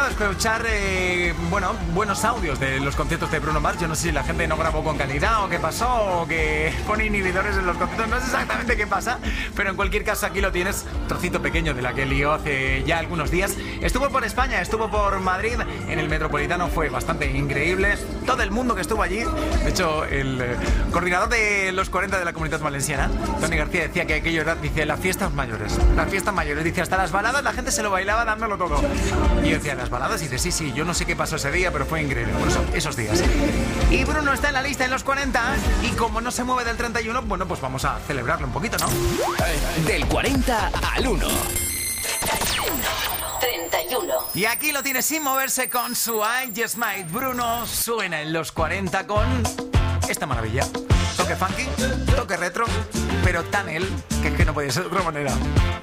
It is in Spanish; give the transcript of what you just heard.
de escuchar buenos audios de los conciertos de Bruno Mars. Yo no sé si la gente no grabó con calidad o qué pasó, o que pone inhibidores en los conciertos. No sé exactamente qué pasa, pero en cualquier caso aquí lo tienes, trocito pequeño de la que lió hace ya algunos días. Estuvo por España, estuvo por Madrid, en el Metropolitano, fue bastante increíble. Todo el mundo que estuvo allí. De hecho, el coordinador de los 40 de la Comunidad Valenciana, Toni García, decía que aquello era, dice, las fiestas mayores. Las fiestas mayores, dice, hasta las baladas la gente se lo bailaba dándolo todo. Y yo decía, las baladas, y dice, sí, yo no sé qué pasó ese día, pero fue increíble. Por eso, esos días. Y Bruno está en la lista en los 40, y como no se mueve del 31, bueno, pues vamos a celebrarlo un poquito, ¿no? Del 40 al 1. 31. Y aquí lo tiene sin moverse con su I Just Might. Bruno suena en los 40 con esta maravilla. Toque funky, toque retro, pero tan él que es que no podía ser de otra manera.